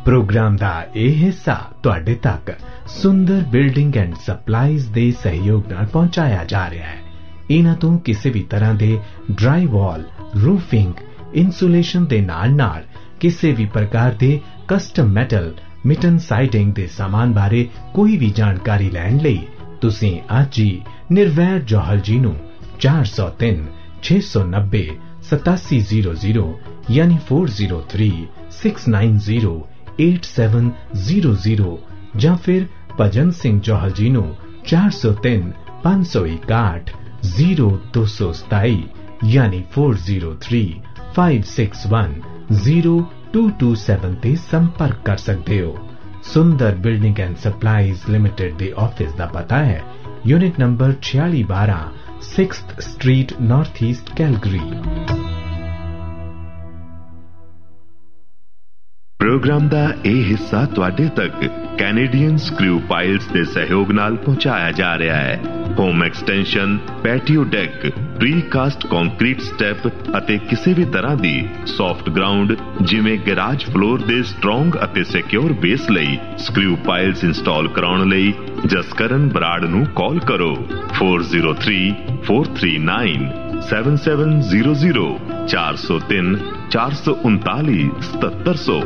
Programme का यह हिस्सा तुहाडे तक सुंदर बिल्डिंग एंड सप्लाईज दे सहयोग नाल पहुंचाया जा रहा है। इन्हां तों किसी भी तरह दे ड्राई वॉल, रूफिंग, इंसुलेशन दे नाल नाल किसी भी प्रकार दे कस्टम मेटल, मिटन साइडिंग दे सामान बारे कोई भी जानकारी लैण लई तुसीं अज ही निर्वैर जौहल जी नूं 403 690 8700 यानी 4036908700 ਜਾਂ फिर भजन सिंह जौहल जी नूं 403 561 0227 यानी 403 561 0227 ते संपर्क कर सकते हो। सुंदर building and supplies limited they office दा पता है unit number 4612 6th street north east Calgary. Programme दा ਇਹ ਹਿੱਸਾ ਤੁਹਾਡੇ ਤੱਕ ਕੈਨੇਡੀਅਨ ਸਕਰੂ ਪਾਈਲਸ ਦੇ ਸਹਿਯੋਗ ਨਾਲ ਪਹੁੰਚਾਇਆ ਜਾ ਰਿਹਾ ਹੈ। Home extension, patio deck, ਪ੍ਰੀਕਾਸਟ concrete step ਅਤੇ ਕਿਸੇ ਵੀ ਤਰ੍ਹਾਂ ਦੀ ਸੌਫਟ ਗਰਾਊਂਡ ਜਿਵੇਂ ਗੈਰਾਜ ਫਲੋਰ ਦੇ ਸਟਰੋਂਗ ਅਤੇ ਸਿਕਿਉਰ ਬੇਸ ਲਈ ਸਕਰੂ ਪਾਈਲਸ ਇੰਸਟਾਲ ਕਰਾਉਣ ਲਈ ਜਸਕਰਨ ਬਰਾੜ ਨੂੰ ਕਾਲ ਕਰੋ 403439 7700 403 439 7700।